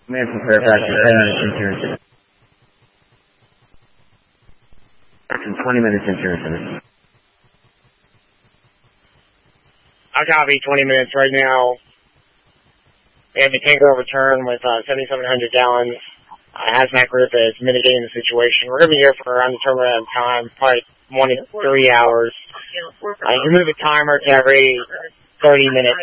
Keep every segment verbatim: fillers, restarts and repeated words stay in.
Man from Fairfax, ten minutes insurance. twenty minutes insurance. I copy twenty minutes right now. We have a tanker overturned with uh, seventy-seven hundred gallons. Uh, hazmat group is mitigating the situation. We're going to be here for an undetermined time, probably one to three hours. Uh, you can move the timer to every thirty minutes.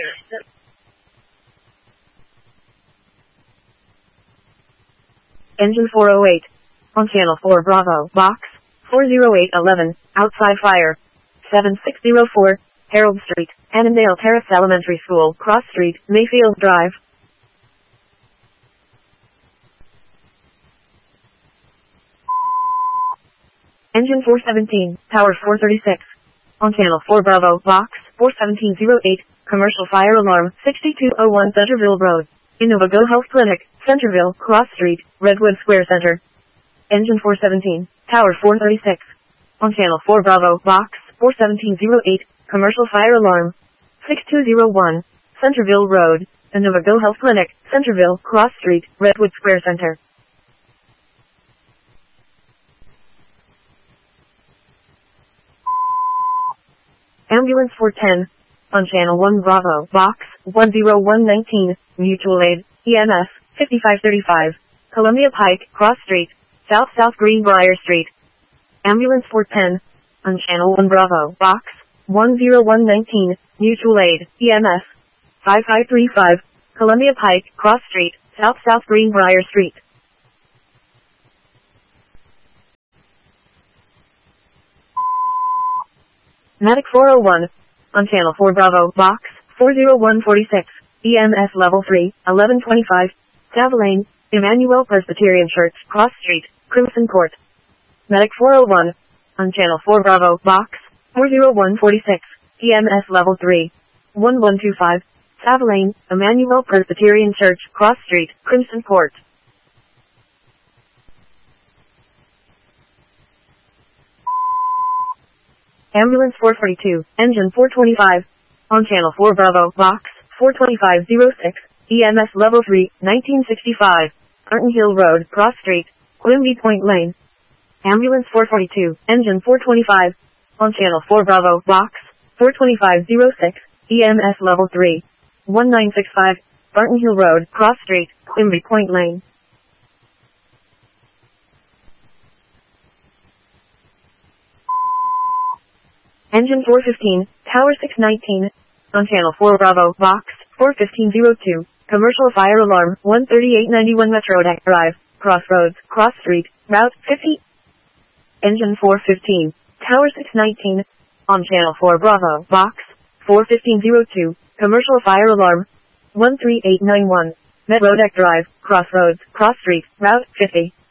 Engine four oh eight. On channel four Bravo, box four oh eight eleven, outside fire. seven six zero four, Harold Street, Annandale Terrace Elementary School, Cross Street, Mayfield Drive. Engine four seventeen, Tower four thirty-six. On channel four Bravo, box four seventeen oh eight, commercial fire alarm, sixty-two oh one Centerville Road. Innova Go Health Clinic, Centerville, Cross Street, Redwood Square Center. Engine four seventeen, Tower four thirty-six. On channel four Bravo, box four seventeen oh eight, commercial fire alarm, sixty-two oh one, Centerville Road, Innova Go Health Clinic, Centerville, Cross Street, Redwood Square Center. Ambulance four ten. On channel one Bravo, box one oh one nineteen, mutual aid, E M S, fifty-five thirty-five, Columbia Pike, Cross Street, South South Greenbrier Street. Ambulance four ten. On channel one Bravo, box one oh one nineteen, mutual aid, E M S, fifty-five thirty-five, Columbia Pike, Cross Street, South South Greenbrier Street. Medic four oh one. On channel four Bravo, box four oh one forty-six, E M S level three, eleven twenty-five, Savaline, Emmanuel Presbyterian Church, Cross Street, Crimson Court. Medic four oh one. On channel four Bravo, box four oh one forty-six, E M S level three, eleven twenty-five, Savaline, Emmanuel Presbyterian Church, Cross Street, Crimson Court. Ambulance four forty-two, engine four twenty-five. On channel four Bravo, box four twenty-five oh six, E M S level three, nineteen sixty-five, Burton Hill Road, Cross Street, Quimby Point Lane. Ambulance four forty-two, engine four twenty-five. On channel four Bravo, box four twenty-five oh six, E M S level three, nineteen sixty-five, Burton Hill Road, Cross Street, Quimby Point Lane. Engine four fifteen, Tower six nineteen. On channel four Bravo, box four fifteen oh two, commercial fire alarm, one thirty-eight ninety-one Metro Deck Drive, Crossroads, Cross Street, Route fifty. Engine four fifteen, Tower six nineteen. On channel four Bravo, box four fifteen oh two, commercial fire alarm, one thirty-eight ninety-one, Metro Deck Drive, Crossroads, Cross Street, Route fifty.